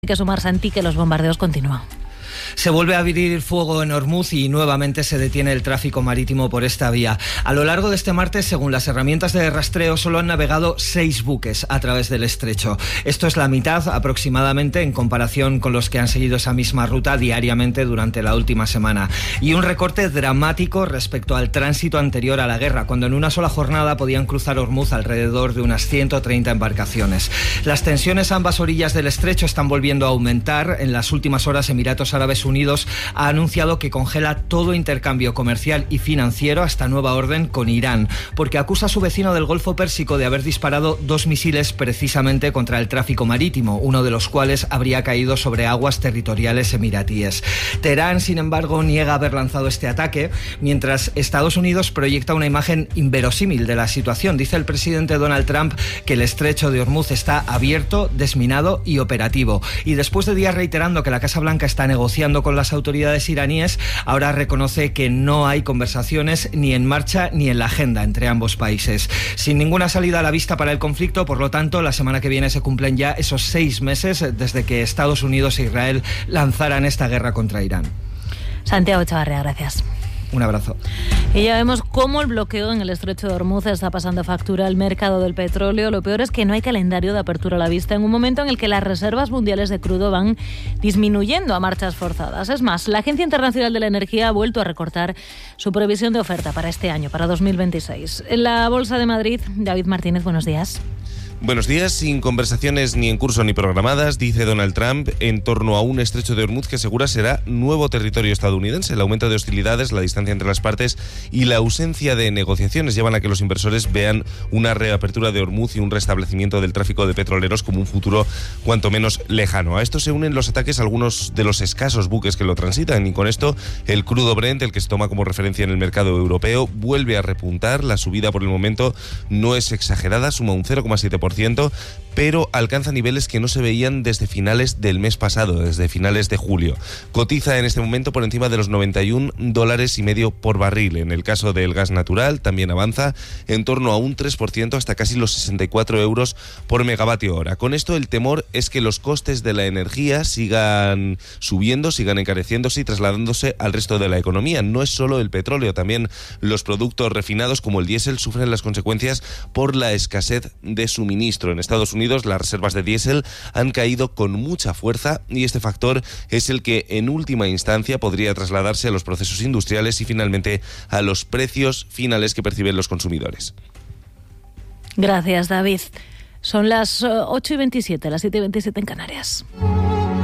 que sumar, Santi, que los bombardeos continúan. Se vuelve a abrir fuego en Ormuz y nuevamente se detiene el tráfico marítimo por esta vía. A lo largo de este martes, según las herramientas de rastreo, solo han navegado 6 buques a través del estrecho. Esto es la mitad aproximadamente en comparación con los que han seguido esa misma ruta diariamente durante la última semana. Y un recorte dramático respecto al tránsito anterior a la guerra, cuando en una sola jornada podían cruzar Ormuz alrededor de unas 130 embarcaciones. Las tensiones a ambas orillas del estrecho están volviendo a aumentar. En las últimas horas, Emiratos Árabes Unidos ha anunciado que congela todo intercambio comercial y financiero hasta nueva orden con Irán, porque acusa a su vecino del Golfo Pérsico de haber disparado 2 misiles precisamente contra el tráfico marítimo, uno de los cuales habría caído sobre aguas territoriales emiratíes. Teherán, sin embargo, niega haber lanzado este ataque, mientras Estados Unidos proyecta una imagen inverosímil de la situación. Dice el presidente Donald Trump que el estrecho de Ormuz está abierto, desminado y operativo. Y después de días reiterando que la Casa Blanca está negociando con las autoridades iraníes, ahora reconoce que no hay conversaciones ni en marcha ni en la agenda entre ambos países. Sin ninguna salida a la vista para el conflicto, por lo tanto, la semana que viene se cumplen ya esos 6 meses desde que Estados Unidos e Israel lanzaran esta guerra contra Irán. Santiago Echavarría, gracias. Un abrazo. Y ya vemos cómo el bloqueo en el estrecho de Ormuz está pasando factura al mercado del petróleo. Lo peor es que no hay calendario de apertura a la vista en un momento en el que las reservas mundiales de crudo van disminuyendo a marchas forzadas. Es más, la Agencia Internacional de la Energía ha vuelto a recortar su previsión de oferta para este año, para 2026. En la Bolsa de Madrid, David Martínez, buenos días. Buenos días. Sin conversaciones ni en curso ni programadas, dice Donald Trump en torno a un estrecho de Ormuz que asegura será nuevo territorio estadounidense. El aumento de hostilidades, la distancia entre las partes y la ausencia de negociaciones llevan a que los inversores vean una reapertura de Ormuz y un restablecimiento del tráfico de petroleros como un futuro cuanto menos lejano. A esto se unen los ataques a algunos de los escasos buques que lo transitan, y con esto el crudo Brent, el que se toma como referencia en el mercado europeo, vuelve a repuntar. La subida por el momento no es exagerada, suma un 0,7%, pero alcanza niveles que no se veían desde finales del mes pasado, desde finales de julio. Cotiza en este momento por encima de los $91,50 por barril. En el caso del gas natural también avanza en torno a un 3% hasta casi los 64 euros por megavatio hora. Con esto el temor es que los costes de la energía sigan subiendo, sigan encareciéndose y trasladándose al resto de la economía. No es solo el petróleo, también los productos refinados como el diésel sufren las consecuencias por la escasez de suministro. En Estados Unidos las reservas de diésel han caído con mucha fuerza y este factor es el que en última instancia podría trasladarse a los procesos industriales y finalmente a los precios finales que perciben los consumidores. Gracias, David. Son las 8:27, las 7:27 en Canarias.